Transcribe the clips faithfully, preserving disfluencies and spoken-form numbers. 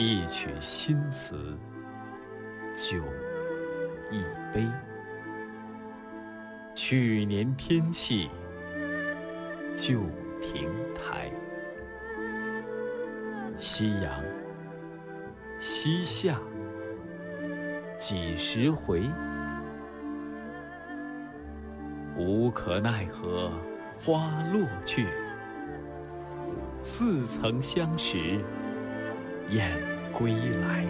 一曲新词，酒一杯。去年天气，旧亭台。夕阳西下，几时回？无可奈何花落去，似曾相识燕归来。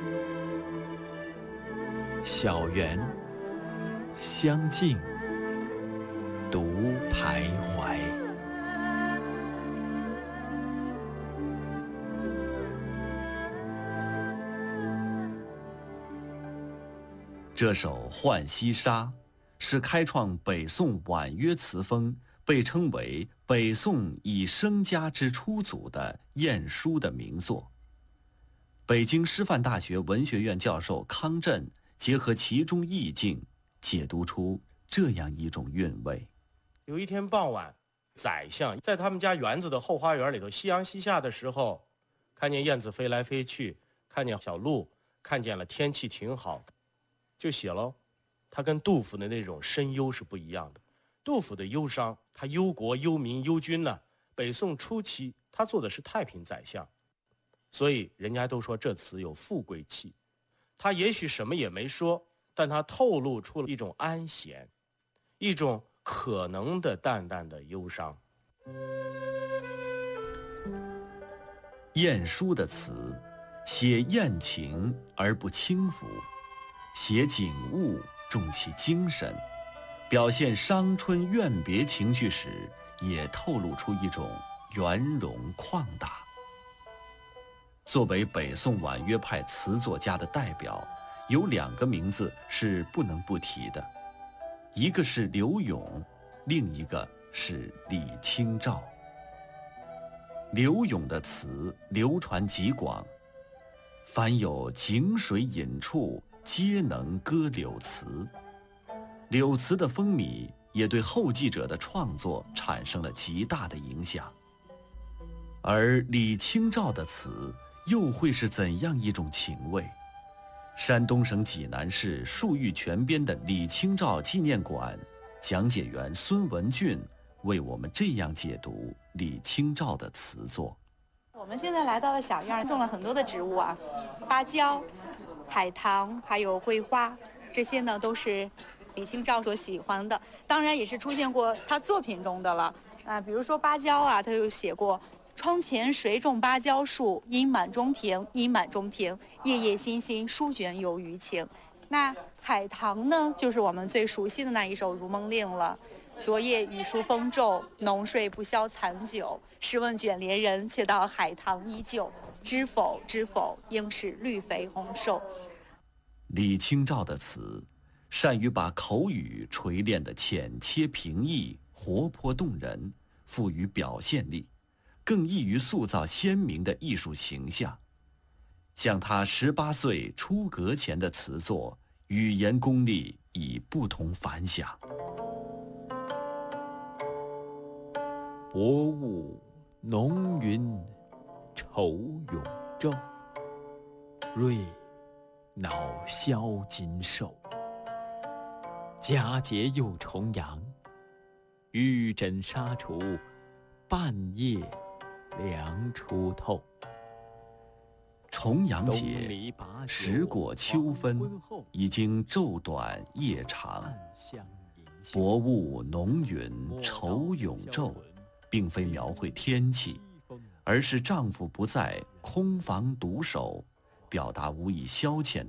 小园相近，独徘徊。 这首《浣溪沙》是开创北宋婉约词风，被称为北宋以声家之初祖的晏殊的名作。北京师范大学文学院教授康震结合其中意境，解读出这样一种韵味。 有一天傍晚，宰相在他们家园子的后花园里头夕阳西下的时候，看见燕子飞来飞去，看见小鹿，看见了天气挺好，就写了。他跟杜甫的那种深忧是不一样的。杜甫的忧伤，他忧国忧民忧君呢。北宋初期他做的是太平宰相，所以人家都说这词有富贵气。他也许什么也没说，但他透露出了一种安闲，一种可能的淡淡的忧伤。 晏殊的词写艳情而不轻浮，写景物重其精神，表现伤春怨别情绪时，也透露出一种圆融旷达。作为北宋婉约派词作家的代表，有两个名字是不能不提的，一个是柳永，另一个是李清照。柳永的词流传极广，凡有井水饮处，皆能歌柳词。柳词的风靡也对后继者的创作产生了极大的影响。而李清照的词又会是怎样一种情味？山东省济南市树玉泉边的李清照纪念馆讲解员孙文俊为我们这样解读李清照的词作。 我们现在来到了小院，种了很多的植物啊，芭蕉、海棠还有桂花，这些呢都是李清照所喜欢的，当然也是出现过他作品中的了啊、呃。比如说芭蕉啊，他有写过窗前谁种芭蕉树，阴满中庭，阴满中庭，夜夜心心，书卷有余情。那海棠呢，就是我们最熟悉的那一首《如梦令》了。昨夜雨疏风骤，浓睡不消残酒。试问卷帘人，却道海棠依旧。知否知否，应是绿肥红瘦。 李清照的词善于把口语锤炼得浅切平易，活泼动人，富于表现力，更易于塑造鲜明的艺术形象。像他十八岁出阁前的词作，语言功力已不同凡响。 薄雾浓云愁永昼，瑞恼消金兽。佳节又重阳，玉枕纱厨，半夜凉初透。 重阳节，时过秋分，已经昼短夜长。薄雾浓云愁永昼，并非描绘天气，而是丈夫不在，空房独守，表达无以消遣